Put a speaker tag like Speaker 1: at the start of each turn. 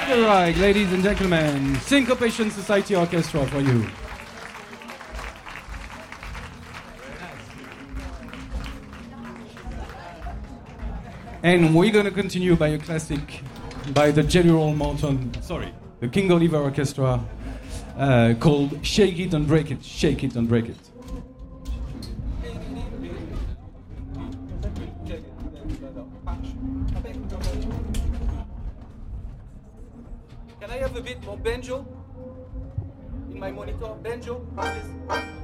Speaker 1: All right, ladies and gentlemen, Syncopation Society Orchestra for you. And we're going to continue by a classic by the General Morton, the King Oliver Orchestra, called Shake It and Break It, Shake It and Break It. Can I have a bit more banjo in my monitor? Banjo, please.